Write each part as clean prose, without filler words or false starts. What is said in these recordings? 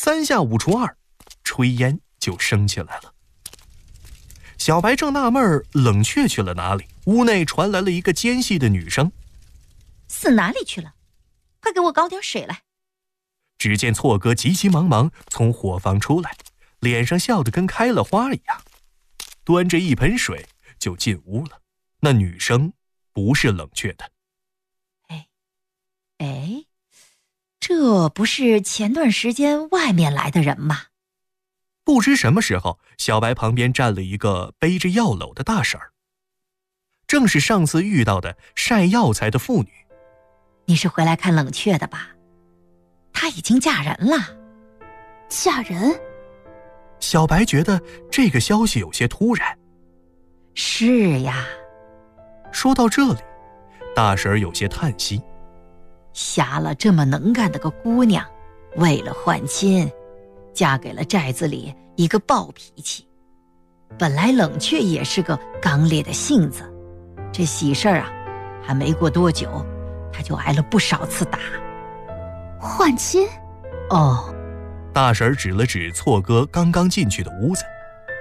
3下5除2，炊烟就升起来了。小白正纳闷冷却去了哪里，屋内传来了一个尖细的女声：“ 死哪里去了？快给我搞点水来！” 只见错哥急急忙忙从伙房出来，脸上笑得跟开了花一样，端着一盆水就进屋了。那女生不是冷却的。 这不是前段时间外面来的人吗？ 不知什么时候，小白旁边站了一个背着药篓的大婶儿，正是上次遇到的晒药材的妇女。 你是回来看冷却的吧？她已经嫁人了。 嫁人？ 小白觉得这个消息有些突然。 是呀。 说到这里，大婶儿有些叹息。 瞎了这么能干的个姑娘，为了换亲，嫁给了寨子里一个暴脾气。本来冷却也是个刚烈的性子，这喜事儿啊，还没过多久，他就挨了不少次打。 换亲？ 哦。 大婶指了指错哥刚刚进去的屋子。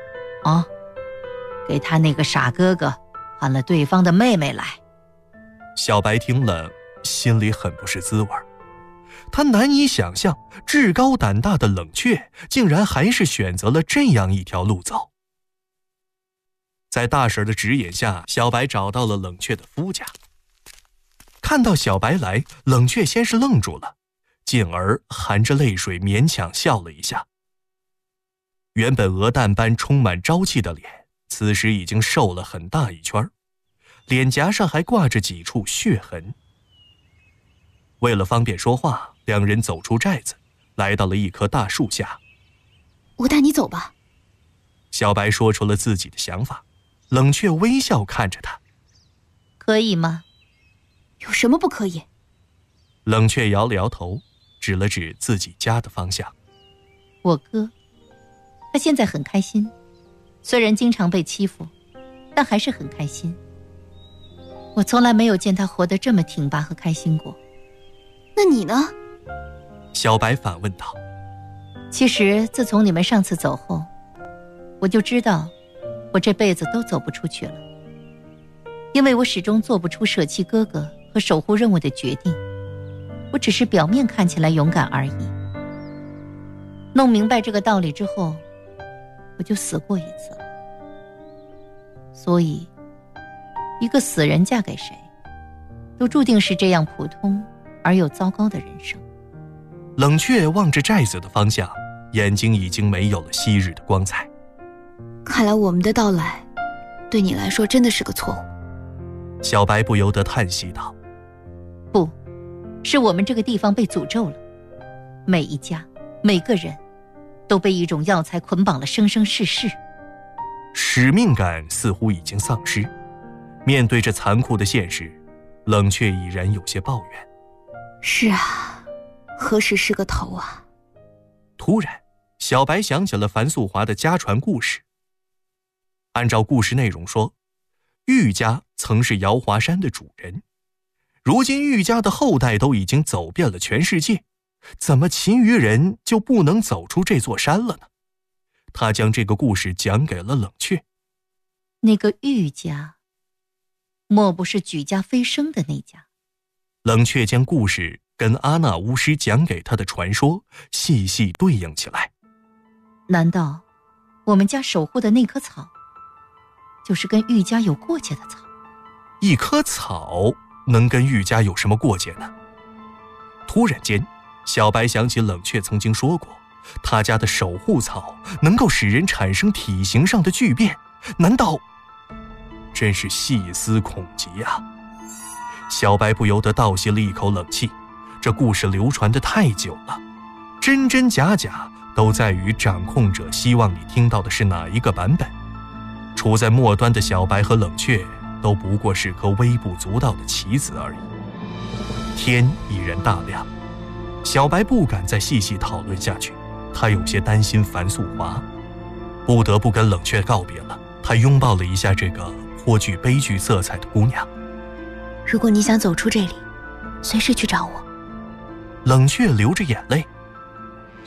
给他那个傻哥哥换了对方的妹妹来。 小白听了心里很不是滋味，他难以想象至高胆大的冷却竟然还是选择了这样一条路走。在大婶的指引下，小白找到了冷却的夫家。看到小白来，冷却先是愣住了，进而含着泪水勉强笑了一下。原本鹅蛋般充满朝气的脸，此时已经瘦了很大一圈，脸颊上还挂着几处血痕。为了方便说话，两人走出寨子，来到了一棵大树下。 我带你走吧。 小白说出了自己的想法，冷却微笑看着他。 可以吗？ 有什么不可以？ 冷却摇了摇头，指了指自己家的方向。 我哥，他现在很开心，虽然经常被欺负，但还是很开心。我从来没有见他活得这么挺拔和开心过。 那你呢？ 小白反问道。 其实自从你们上次走后，我就知道我这辈子都走不出去了，因为我始终做不出舍弃哥哥和守护任务的决定。我只是表面看起来勇敢而已。弄明白这个道理之后，我就死过一次了。所以一个死人嫁给谁，都注定是这样普通而又糟糕的人生。 冷却望着寨子的方向，眼睛已经没有了昔日的光彩。 看来我们的到来对你来说真的是个错误。 小白不由得叹息道。 不，是我们这个地方被诅咒了，每一家每个人都被一种药材捆绑了生生世世。 使命感似乎已经丧失，面对着残酷的现实，冷却已然有些抱怨。 是啊，何时是个头啊？ 突然，小白想起了樊素华的家传故事。按照故事内容说，玉家曾是瑶华山的主人，如今玉家的后代都已经走遍了全世界，怎么其余人就不能走出这座山了呢？他将这个故事讲给了冷却。 那个玉家，莫不是举家飞升的那家？ 冷却将故事跟阿那巫师讲给他的传说细细对应起来。 难道我们家守护的那棵草就是跟玉家有过节的草？ 一棵草能跟玉家有什么过节呢？突然间，小白想起冷却曾经说过，他家的守护草能够使人产生体型上的巨变，难道真是细思恐极啊？小白不由得倒吸了一口冷气，这故事流传得太久了，真真假假都在于掌控者希望你听到的是哪一个版本。处在末端的小白和冷却都不过是颗微不足道的棋子而已。天已然大亮，小白不敢再细细讨论下去，他有些担心樊素华，不得不跟冷却告别了。他拥抱了一下这个颇具悲剧色彩的姑娘。 如果你想走出这里，随时去找我。 冷却流着眼泪